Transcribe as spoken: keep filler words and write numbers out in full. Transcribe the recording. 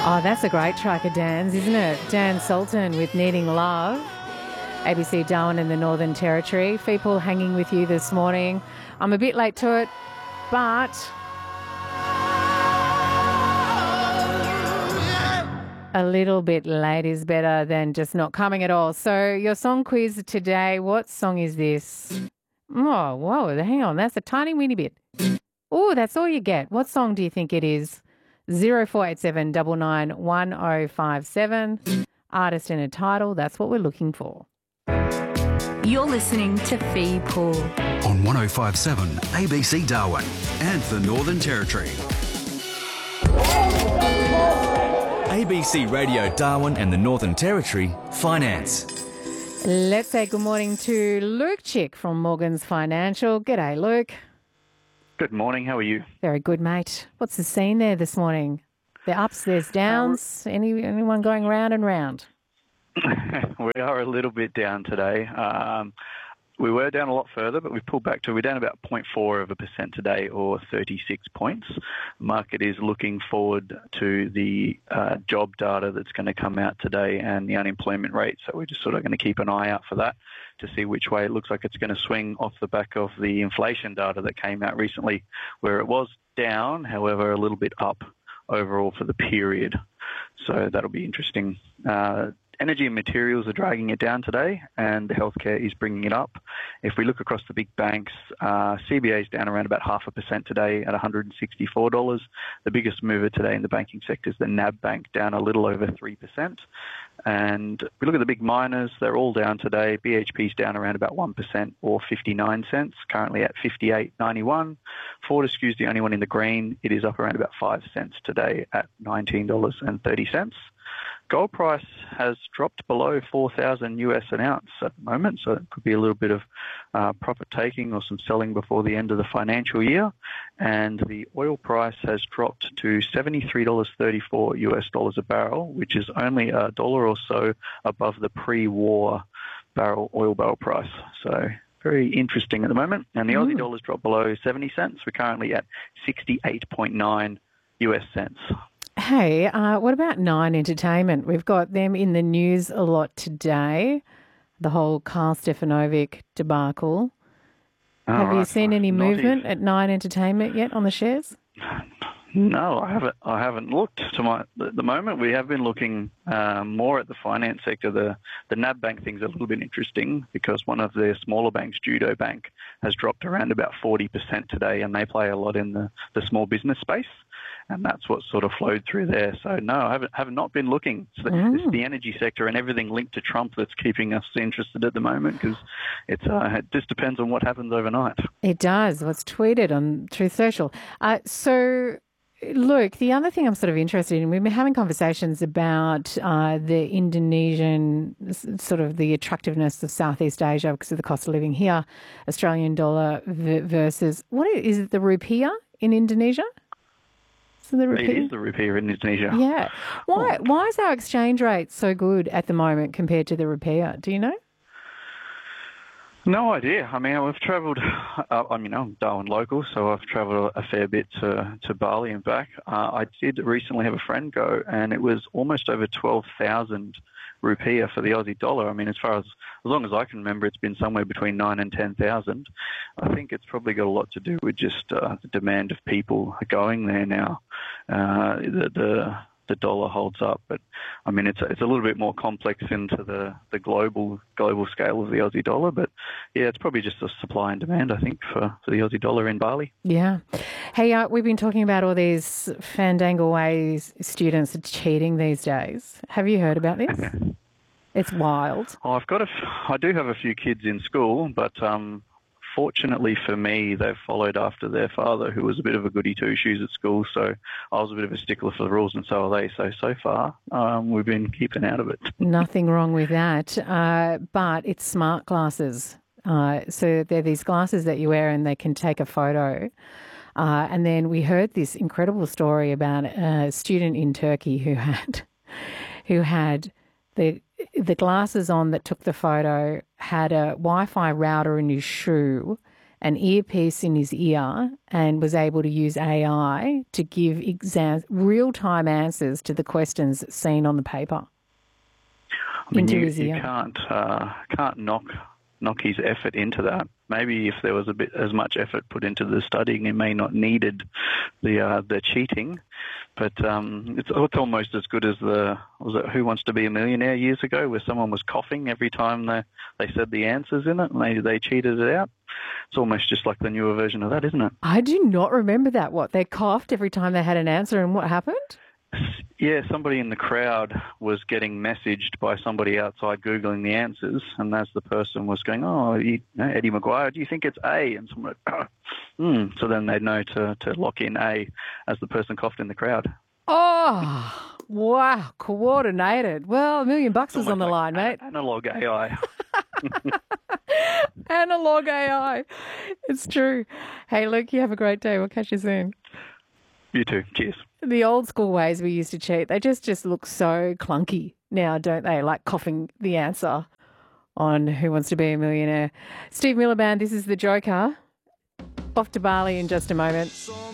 Oh, that's a great track of Dan's, isn't it? Dan Sultan with Needing Love. A B C Darwin in the Northern Territory. People hanging with you this morning. I'm a bit late to it, but a little bit late is better than just not coming at all. So your song quiz today, what song is this? Oh, whoa, hang on. That's a tiny weeny bit. Oh, that's all you get. What song do you think it is? zero four eight seven nine nine one zero five seven. Artist and a title, that's what we're looking for. You're listening to Fee Pool on one oh five point seven A B C Darwin and the Northern Territory. A B C Radio Darwin and the Northern Territory Finance. Let's say good morning to Luke Chick from Morgans Financial. G'day, Luke. Good morning. How are you? Very good, mate. What's the scene there this morning? There's ups, there's downs. Uh, Any anyone going round and round? We are a little bit down today. Um, we were down a lot further, but we've pulled back to, we're down about zero point four of a percent today, or thirty-six points. The market is looking forward to the uh, job data that's going to come out today and the unemployment rate. So we're just sort of going to keep an eye out for that to see which way it looks like it's going to swing off the back of the inflation data that came out recently, where it was down, however, a little bit up overall for the period. So that'll be interesting. Uh, Energy and materials are dragging it down today, and healthcare is bringing it up. If we look across the big banks, uh, C B A is down around about half a percent today at one hundred sixty-four dollars. The biggest mover today in the banking sector is the N A B Bank, down a little over three percent. And if we look at the big miners, they're all down today. B H P is down around about one percent, or fifty-nine cents, currently at fifty-eight ninety-one. Fortescue is the only one in the green. It is up around about five cents today at nineteen dollars and thirty cents. Gold price has dropped below four thousand US an ounce at the moment, so it could be a little bit of uh, profit taking or some selling before the end of the financial year. And the oil price has dropped to seventy-three dollars and thirty-four cents US dollars a barrel, which is only a dollar or so above the pre-war barrel oil barrel price. So very interesting at the moment. And the mm. Aussie dollar's dropped below seventy cents. We're currently at sixty-eight point nine US cents. Hey, uh, what about Nine Entertainment? We've got them in the news a lot today, the whole Karl Stefanovic debacle. Oh, Have you right. seen any Not movement even. at Nine Entertainment yet on the shares? No, I haven't. I haven't looked. To my at the moment, we have been looking uh, more at the finance sector. The the N A B Bank thing's a little bit interesting because one of their smaller banks, Judo Bank, has dropped around about forty percent today, and they play a lot in the, the small business space. And that's what sort of flowed through there. So, no, I haven't, have not been looking. So mm. It's the energy sector and everything linked to Trump that's keeping us interested at the moment, because it's uh, it just depends on what happens overnight. It does. What's tweeted on Truth Social. Uh, so, Luke, the other thing I'm sort of interested in, we've been having conversations about uh, the Indonesian, sort of the attractiveness of Southeast Asia because of the cost of living here, Australian dollar versus, what is it, the rupiah in Indonesia? So the it is the rupiah in Indonesia. Yeah. Why, oh. why is our exchange rate so good at the moment compared to the rupiah? Do you know? No idea. I mean, we've travelled, uh, I mean, I'm Darwin local, so I've travelled a fair bit to, to Bali and back. Uh, I did recently have a friend go, and it was almost over twelve thousand rupiah for the Aussie dollar. I mean, as far as, as long as I can remember, it's been somewhere between nine and ten thousand. I think it's probably got a lot to do with just uh, the demand of people going there now. Uh, the, the the dollar holds up, but I mean it's it's a little bit more complex into the, the global global scale of the Aussie dollar. But yeah, it's probably just a supply and demand, I think, for, for the Aussie dollar in Bali. Yeah. Hey, uh, we've been talking about all these fandangle ways students are cheating these days. Have you heard about this? It's wild. Oh, I've got a, I do have a few kids in school, but um, fortunately for me, they've followed after their father, who was a bit of a goody two-shoes at school. So I was a bit of a stickler for the rules, and so are they. So, so far, um, we've been keeping out of it. Nothing wrong with that. Uh, but it's smart glasses. Uh, so they're these glasses that you wear and they can take a photo. Uh, and then we heard this incredible story about a student in Turkey who had, who had the the glasses on that took the photo, had a Wi-Fi router in his shoe, an earpiece in his ear and was able to use A I to give exam- real-time answers to the questions seen on the paper. I mean, into you, his you ear. can't uh, can't knock knock his effort into that. Maybe if there was a bit as much effort put into the studying, he may not needed the uh, the cheating. But um, it's, it's almost as good as the was it Who Wants to Be a Millionaire years ago, where someone was coughing every time they they said the answers in it, and they they cheated it out. It's almost just like the newer version of that, isn't it? I do not remember that. What, they coughed every time they had an answer, and what happened? Yeah, somebody in the crowd was getting messaged by somebody outside Googling the answers, and as the person was going, oh, you, Eddie Maguire, do you think it's A? And someone went, oh. mm. So then they'd know to, to lock in A as the person coughed in the crowd. Oh, wow, coordinated. Well, a million bucks was on the like line, mate. Analog A I. Analog A I. It's true. Hey, Luke, you have a great day. We'll catch you soon. You too. Cheers. The old school ways we used to cheat, they just, just look so clunky now, don't they? Like coughing the answer on Who Wants to Be a Millionaire. Steve Miliband, this is The Joker. Off to Bali in just a moment.